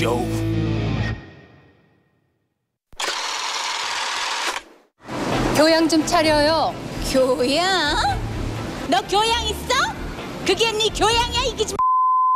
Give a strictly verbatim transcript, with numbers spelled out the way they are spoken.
쇼. 교양 좀 차려요. 교양? 너 교양 있어? 그게 네 교양이야, 이기지.